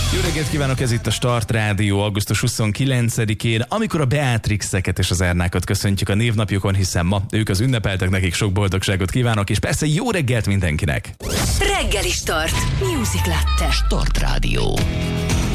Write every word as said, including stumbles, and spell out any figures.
Jó reggelt kívánok, ez itt a Start Rádió augusztus huszonkilencedikén, amikor a Beatrixeket és az Ernákat köszöntjük a névnapjukon, hiszen ma ők az ünnepeltek, nekik sok boldogságot kívánok, és persze jó reggelt mindenkinek! Reggeli Start. Music Latte. Start Rádió.